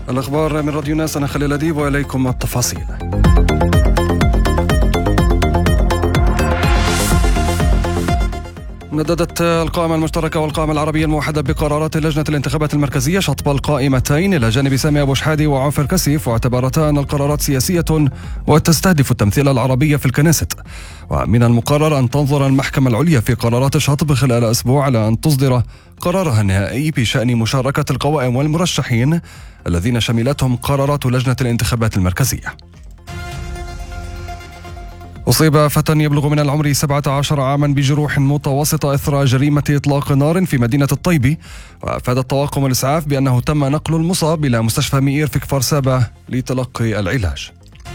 الأخبار من راديو ناس، أنا خليل أديب وإليكم التفاصيل. نددت القائمة المشتركة والقائمة العربية الموحدة بقرارات لجنة الانتخابات المركزية شطب القائمتين إلى جانب سامي أبو شحادي وعوفر كسيف، واعتبرتا أن القرارات سياسية وتستهدف التمثيل العربي في الكنيست. ومن المقرر أن تنظر المحكمة العليا في قرارات الشطب خلال أسبوع على أن تصدر قرارها النهائي بشأن مشاركة القوائم والمرشحين الذين شملتهم قرارات لجنة الانتخابات المركزية. أصيب فتى يبلغ من العمر 17 عاما بجروح متوسطة إثر جريمة إطلاق نار في مدينة الطيبي، وأفاد الطواقم والإسعاف بأنه تم نقل المصاب إلى مستشفى مئير في كفر سابة لتلقي العلاج.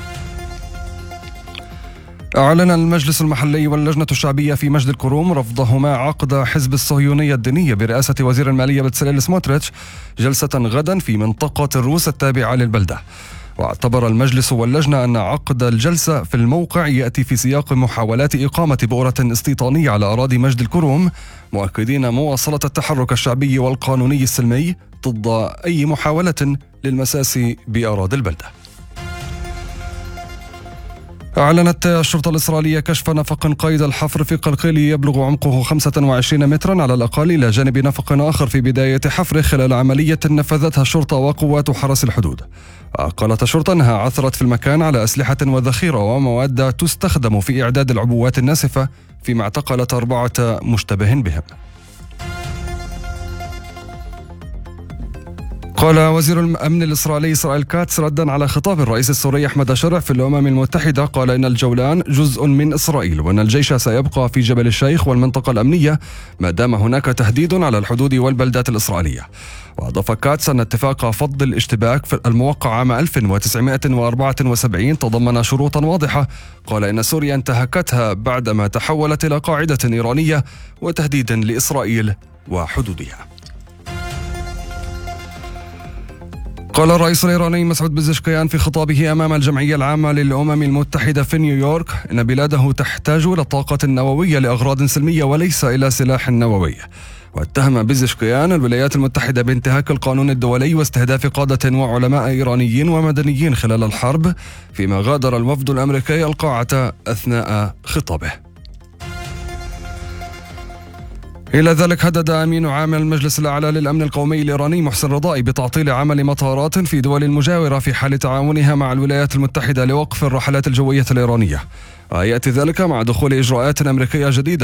أعلن المجلس المحلي واللجنة الشعبية في مجد الكروم رفضهما عقد حزب الصهيونية الدينية برئاسة وزير المالية بتسليل سموتريتش جلسة غدا في منطقة الروس التابعة للبلدة. واعتبر المجلس واللجنة أن عقد الجلسة في الموقع يأتي في سياق محاولات إقامة بؤرة استيطانية على أراضي مجد الكروم، مؤكدين مواصلة التحرك الشعبي والقانوني السلمي ضد أي محاولة للمساس بأراضي البلدة. أعلنت الشرطة الإسرائيلية كشف نفق قيد الحفر في قلقيل يبلغ عمقه 25 مترا على الأقل إلى جانب نفق آخر في بداية حفره خلال عملية نفذتها الشرطة وقوات حرس الحدود. قالت الشرطة أنها عثرت في المكان على أسلحة وذخيرة ومواد تستخدم في إعداد العبوات الناسفة، فيما اعتقلت 4 مشتبه بهم. قال وزير الأمن الإسرائيلي إسرائيل كاتس ردا على خطاب الرئيس السوري أحمد شرع في الأمم المتحدة، قال إن الجولان جزء من إسرائيل وأن الجيش سيبقى في جبل الشيخ والمنطقة الأمنية ما دام هناك تهديد على الحدود والبلدات الإسرائيلية. وأضاف كاتس أن اتفاق فض الاشتباك في الموقع عام 1974 تضمن شروطا واضحة، قال إن سوريا انتهكتها بعدما تحولت إلى قاعدة إيرانية وتهديد لإسرائيل وحدودها. قال الرئيس الإيراني مسعود بزشكيان في خطابه أمام الجمعية العامة للأمم المتحدة في نيويورك إن بلاده تحتاج إلى الطاقة النووية لأغراض سلمية وليس إلى سلاح نووي. واتهم بزشكيان الولايات المتحدة بانتهاك القانون الدولي واستهداف قادة وعلماء إيرانيين ومدنيين خلال الحرب، فيما غادر الوفد الأمريكي القاعة أثناء خطابه. إلى ذلك هدد أمين عام المجلس الأعلى للأمن القومي الإيراني محسن رضائي بتعطيل عمل مطارات في دول المجاورة في حال تعاونها مع الولايات المتحدة لوقف الرحلات الجوية الإيرانية. ويأتي ذلك مع دخول إجراءات أمريكية جديدة